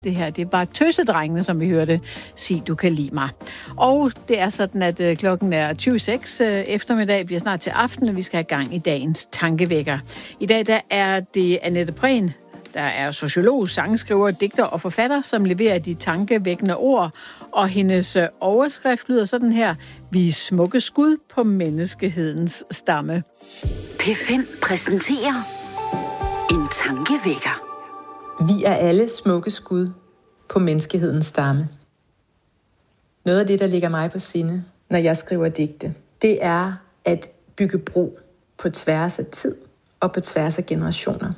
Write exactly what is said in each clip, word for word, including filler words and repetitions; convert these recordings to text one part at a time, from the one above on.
Det her, det er bare tøsedrengene, som vi hørte, sig du kan lide mig. Og det er sådan, at øh, klokken er tyve seks øh, eftermiddag, bliver snart til aften, og vi skal have gang i dagens tankevækker. I dag der er det Annette Prehn, der er sociolog, sangskriver, digter og forfatter, som leverer de tankevækkende ord, og hendes øh, overskrift lyder sådan her: Vi er smukke skud på menneskehedens stamme. P fem præsenterer en tankevækker. Vi er alle smukke skud på menneskehedens stamme. Noget af det, der ligger mig på sinde, når jeg skriver digte, det er at bygge bro på tværs af tid og på tværs af generationer.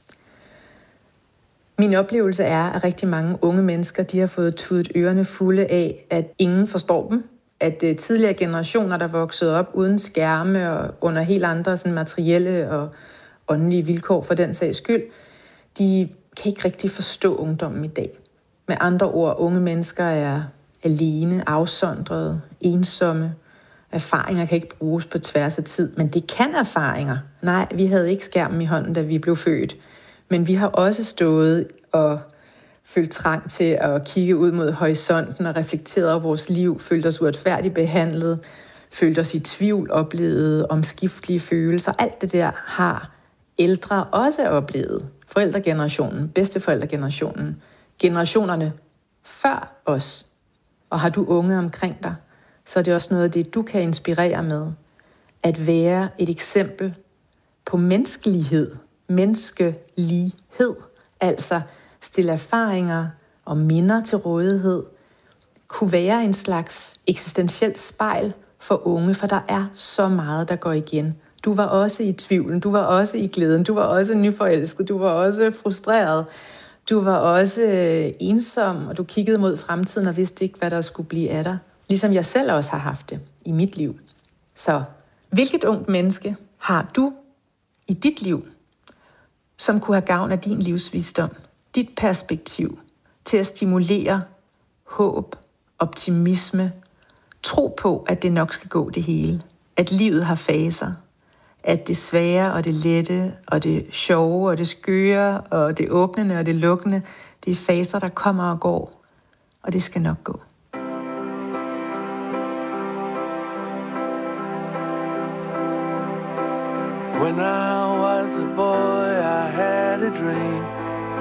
Min oplevelse er, at rigtig mange unge mennesker, de har fået tudet ørerne fulde af, at ingen forstår dem. At tidligere generationer, der voksede op uden skærme og under helt andre sådan materielle og åndelige vilkår for den sags skyld, de kan ikke rigtig forstå ungdommen i dag. Med andre ord, unge mennesker er alene, afsondrede, ensomme. Erfaringer kan ikke bruges på tværs af tid, men det kan erfaringer. Nej, vi havde ikke skærmen i hånden, da vi blev født. Men vi har også stået og følt trang til at kigge ud mod horisonten og reflekteret over vores liv, følt os uretfærdigt behandlet, følt os i tvivl, oplevet omskiftelige følelser. Alt det der har ældre også oplevet. Forældregenerationen, bedsteforældregenerationen, generationerne før os. Og har du unge omkring dig, så er det også noget af det, du kan inspirere med. At være et eksempel på menneskelighed, menneskelighed, altså stille erfaringer og minder til rådighed, kunne være en slags eksistentielt spejl for unge, for der er så meget, der går igen. Du var også i tvivlen, du var også i glæden, du var også nyforelsket, du var også frustreret, du var også ensom, og du kiggede mod fremtiden og vidste ikke, hvad der skulle blive af dig. Ligesom jeg selv også har haft det i mit liv. Så hvilket ungt menneske har du i dit liv, som kunne have gavn af din livsvisdom, dit perspektiv, til at stimulere håb, optimisme, tro på, at det nok skal gå det hele, at livet har faser, at det svære og det lette og det sjove og det skøre og det åbnende og det lukkende, det er faser, der kommer og går, og det skal nok gå. When I was a boy, I had a dream